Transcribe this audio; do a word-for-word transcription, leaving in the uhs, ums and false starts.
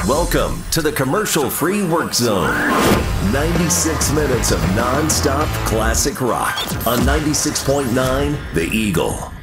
Welcome to the commercial-free work zone. ninety-six minutes of non-stop classic rock on ninety-six point nine The Eagle.